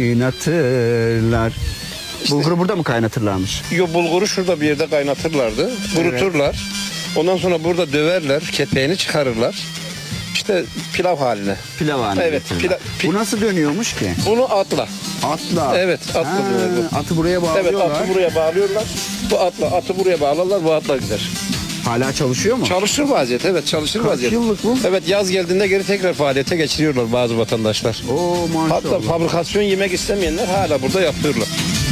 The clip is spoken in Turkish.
kaynatırlar. Bulguru burada mı kaynatırlarmış? Yo, bulguru şurada bir yerde kaynatırlardı. Kuruturlar. Ondan sonra burada döverler. Kepeğini çıkarırlar. İşte pilav haline. Pilav haline Evet, getirirler. Bu nasıl dönüyormuş ki? Bunu atla. Atla. Evet, atla dönüyor bu. Atı buraya Evet, bağlıyorlar. atı buraya bağlıyorlar. Bu atı buraya bağlarlar, bu atla gider. Hala çalışıyor mu? Çalışır vaziyet, evet çalışır Kaç vaziyet. yıllık bu? Evet, yaz geldiğinde geri tekrar faaliyete geçiriyorlar bazı vatandaşlar. Oo maşallah. Hatta fabrikasyon yemek istemeyenler hala burada yapıyorlar.